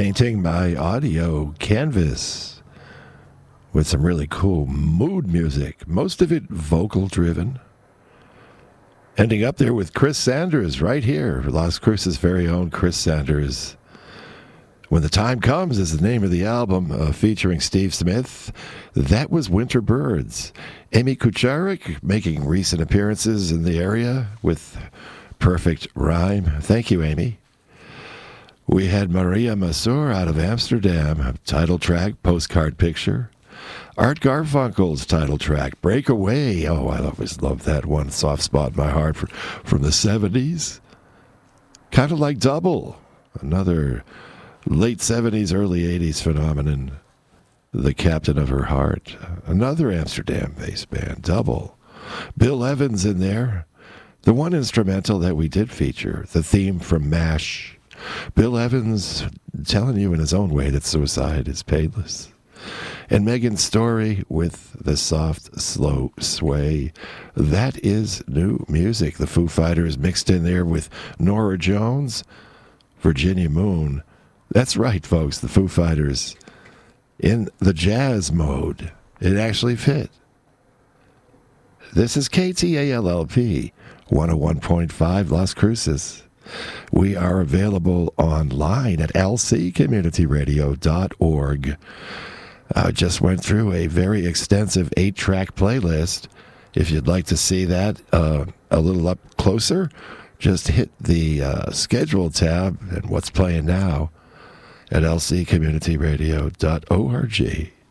painting my audio canvas with some really cool mood music, most of it vocal-driven. Ending up there with Chris Sanders right here, Las Cruces' very own Chris Sanders. When the Time Comes is the name of the album, featuring Steve Smith. That was Winter Birds. Amy Kucharik making recent appearances in the area with Perfect Rhyme. Thank you, Amy. We had Maria Masur out of Amsterdam, title track, Postcard Picture. Art Garfunkel's title track, Breakaway. Oh, I always loved that one, soft spot in my heart from the 70s. Kind of like Double, another late 70s, early 80s phenomenon. The Captain of Her Heart, another Amsterdam-based band, Double. Bill Evans in there. The one instrumental that we did feature, the theme from MASH. Bill Evans telling you in his own way that suicide is painless. And Megan Story with the soft, slow sway. That is new music. The Foo Fighters mixed in there with Norah Jones, Virginia Moon. That's right, folks, the Foo Fighters in the jazz mode. It actually fit. This is KTALLP 101.5 Las Cruces. We are available online at lccommunityradio.org. I just went through a very extensive 8-track playlist. If you'd like to see that a little up closer, just hit the schedule tab and what's playing now at lccommunityradio.org.